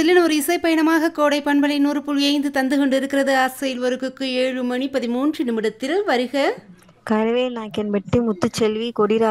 சில்லுன்னு ஒரு இசை பயணமாக கோடை பண்பலை 100.5 தந்து கொண்டிருக்கிறது. ஆசையில் ஒரு குக்கு 7 மணி 13 நிமிடத்தில் வருக. கரவேல் நாயக்கன்பட்டி முத்துச்செல்வி கொடிரா